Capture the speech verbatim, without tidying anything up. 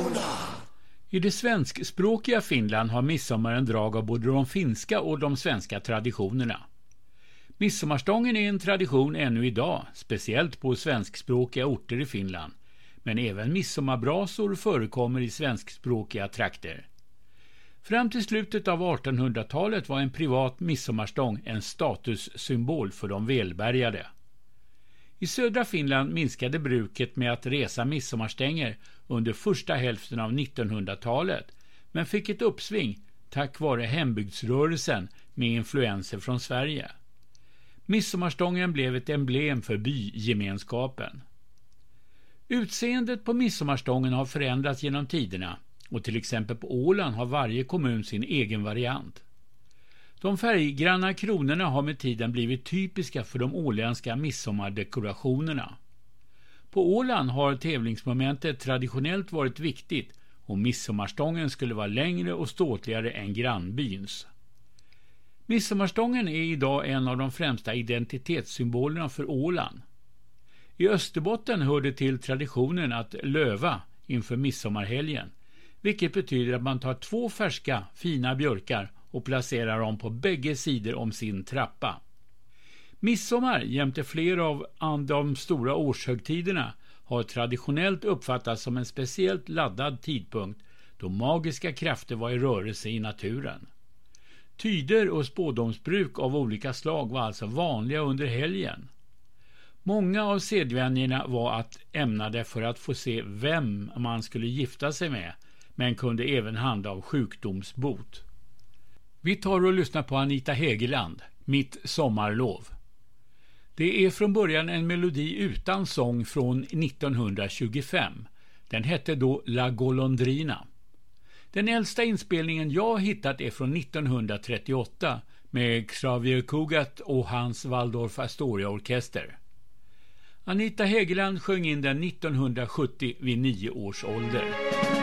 I det svenskspråkiga Finland har midsommar en drag av både de finska och de svenska traditionerna. Midsommarstången är en tradition ännu idag, speciellt på svenskspråkiga orter i Finland. Men även midsommarbrasor förekommer i svenskspråkiga trakter. Fram till slutet av artonhundratalet var en privat midsommarstång en statussymbol för de välbärgade. I södra Finland minskade bruket med att resa midsommarstänger under första hälften av nittonhundratalet, men fick ett uppsving tack vare hembygdsrörelsen med influenser från Sverige. Midsommarstången blev ett emblem för bygemenskapen. Utseendet på midsommarstången har förändrats genom tiderna, och till exempel på Åland har varje kommun sin egen variant. De färggranna kronorna har med tiden blivit typiska för de åländska midsommardekorationerna. På Åland har tävlingsmomentet traditionellt varit viktigt, och midsommarstången skulle vara längre och ståtligare än grannbyns. Midsommarstången är idag en av de främsta identitetssymbolerna för Åland. I Österbotten hör det till traditionen att löva inför midsommarhelgen, vilket betyder att man tar två färska, fina björkar och placerar dem på bägge sidor om sin trappa. Midsommar jämte flera av de stora årshögtiderna har traditionellt uppfattats som en speciellt laddad tidpunkt då magiska krafter var i rörelse i naturen. Tyder och spådomsbruk av olika slag var alltså vanliga under helgen. Många av sedvänjerna var att ämnade för att få se vem man skulle gifta sig med, men kunde även handla om sjukdomsbot. Vi tar och lyssnar på Anita Hegeland, Mitt sommarlov. Det är från början en melodi utan sång från nittonhundratjugofem. Den hette då La Golondrina. Den äldsta inspelningen jag hittat är från nittonhundratrettioåtta med Xavier Cugat och hans Waldorf Astoria-orkester. Anita Hegeland sjöng in den nittonhundrasjuttio vid nio års ålder.